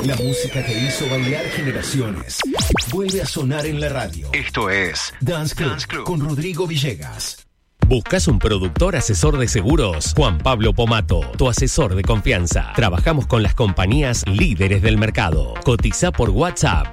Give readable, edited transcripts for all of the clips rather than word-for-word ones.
La música que hizo bailar generaciones vuelve a sonar en la radio. Esto es Dance Club con Rodrigo Villegas. ¿Buscas un productor asesor de seguros? Juan Pablo Pomato, tu asesor de confianza. Trabajamos con las compañías líderes del mercado. Cotiza por WhatsApp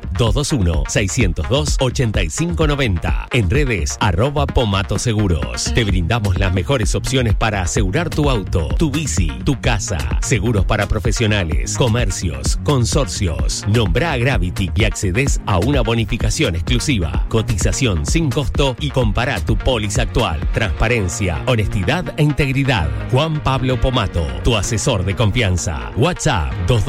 221-602-8590. En redes @Pomato Seguros. Te brindamos las mejores opciones para asegurar tu auto, tu bici, tu casa. Seguros para profesionales, comercios, consorcios. Nombra a Gravity y accedes a una bonificación exclusiva. Cotización sin costo y compara tu póliza actual. Transparencia, honestidad e integridad. Juan Pablo Pomato, tu asesor de confianza. WhatsApp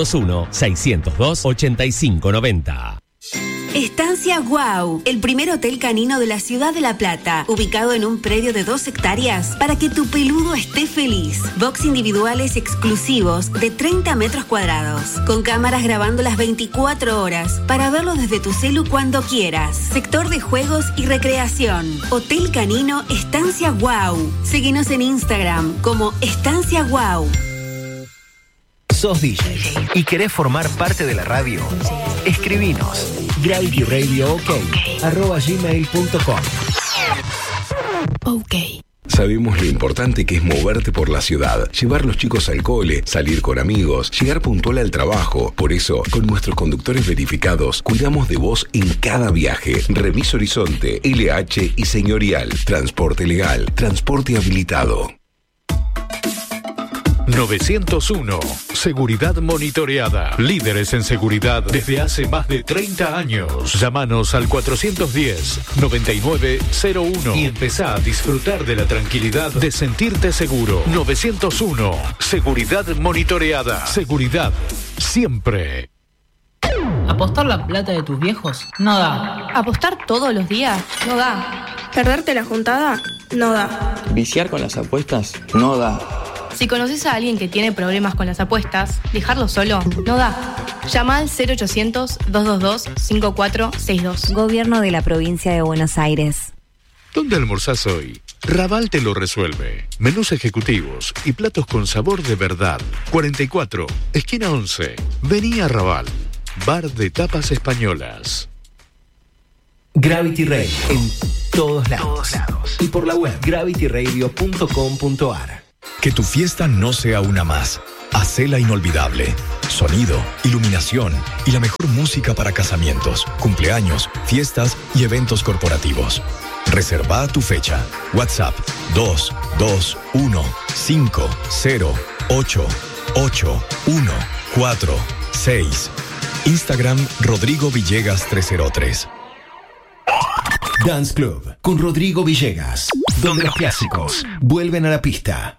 221-602-8590. Estancia Guau, el primer hotel canino de la ciudad de La Plata, ubicado en un predio de 2 hectáreas para que tu peludo esté feliz. Box individuales exclusivos de 30 metros cuadrados, con cámaras grabando las 24 horas para verlo desde tu celu cuando quieras. Sector de juegos y recreación. Hotel canino Estancia Guau. Síguenos en Instagram como Estancia Guau. ¿Sos DJ y querés formar parte de la radio? Escribinos gravityradiook@gmail.com. Ok. Sabemos lo importante que es moverte por la ciudad, llevar los chicos al cole, salir con amigos, llegar puntual al trabajo. Por eso, con nuestros conductores verificados, cuidamos de vos en cada viaje. Remis Horizonte, LH y Señorial. Transporte legal, transporte habilitado. 901. Seguridad monitoreada. Líderes en seguridad desde hace más de 30 años. Llámanos al 410-9901 y empezá a disfrutar de la tranquilidad de sentirte seguro. 901. Seguridad monitoreada. Seguridad siempre. ¿Apostar la plata de tus viejos? No da. ¿Apostar todos los días? No da. ¿Perderte la juntada? No da. ¿Viciar con las apuestas? No da. Si conoces a alguien que tiene problemas con las apuestas, dejarlo solo no da. Llama al 0800-222-5462. Gobierno de la Provincia de Buenos Aires. ¿Dónde almorzás hoy? Raval te lo resuelve. Menús ejecutivos y platos con sabor de verdad. 44, esquina 11. Vení a Raval. Bar de tapas españolas. Gravity Radio en todos lados. Y por la web gravityradio.com.ar. Que tu fiesta no sea una más. Hacela inolvidable. Sonido, iluminación y la mejor música para casamientos, cumpleaños, fiestas y eventos corporativos. Reserva tu fecha. WhatsApp 221-508-8146. Instagram Rodrigo Villegas 303. Dance Club con Rodrigo Villegas, donde los clásicos vuelven a la pista.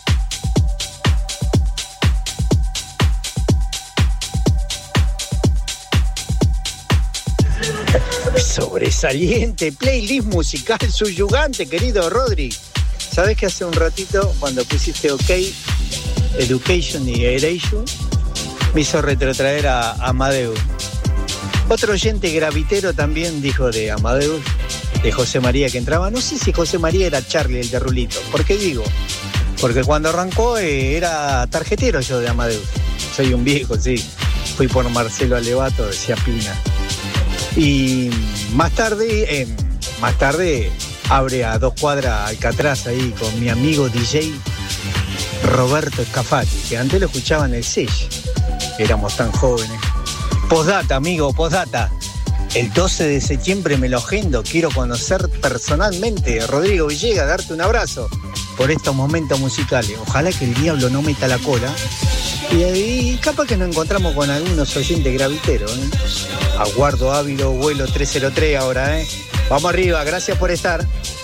Sobresaliente playlist musical subyugante, querido Rodri. ¿Sabés que hace un ratito, cuando pusiste OK, Education y Erasure, me hizo retrotraer a Amadeus? Otro oyente gravitero también dijo de Amadeus, de José María que entraba. No sé si José María era Charlie, el de Rulito. ¿Por qué digo? Porque cuando arrancó era tarjetero yo de Amadeus. Soy un viejo, sí. Fui por Marcelo Alevato, decía Pina. Y más tarde abre a 2 cuadras Alcatraz ahí con mi amigo DJ Roberto Scafati, que antes lo escuchaba en el Seix. Éramos tan jóvenes. Postdata, amigo, postdata. El 12 de septiembre me lo agendo. Quiero conocer personalmente, Rodrigo Villegas, darte un abrazo por estos momentos musicales. Ojalá que el diablo no meta la cola. Y capaz que nos encontramos con algunos oyentes graviteros, ¿eh? Aguardo Ávilo, vuelo 303 ahora, ¿eh? Vamos arriba, gracias por estar.